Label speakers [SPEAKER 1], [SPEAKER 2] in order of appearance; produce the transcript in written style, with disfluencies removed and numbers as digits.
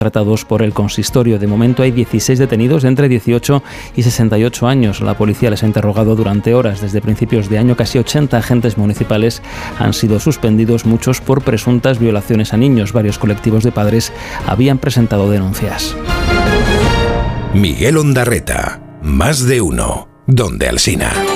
[SPEAKER 1] tratados por el consistorio. De momento hay 16 detenidos de entre 18 y 68 años. La policía les ha interrogado durante horas. Desde principios de año, casi 80 agentes municipales han sido suspendidos, muchos por presuntas violaciones a niños. Varios colectivos de padres habían presentado denuncias.
[SPEAKER 2] Miguel Ondarreta, Más de Uno, Donde Alsina.